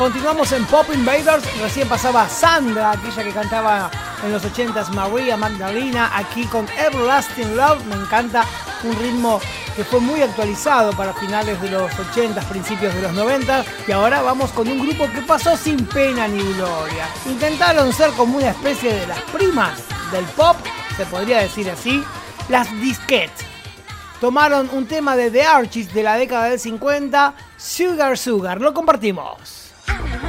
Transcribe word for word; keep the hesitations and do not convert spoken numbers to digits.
Continuamos en Pop Invaders. Recién pasaba Sandra, aquella que cantaba en los ochentas, María Magdalena, aquí con Everlasting Love. Me encanta, un ritmo que fue muy actualizado para finales de los ochentas, principios de los noventas. Y ahora vamos con un grupo que pasó sin pena ni gloria. Intentaron ser como una especie de las primas del pop, se podría decir así, las Disquettes. Tomaron un tema de The Archies de la década del cincuenta, Sugar Sugar. Lo compartimos.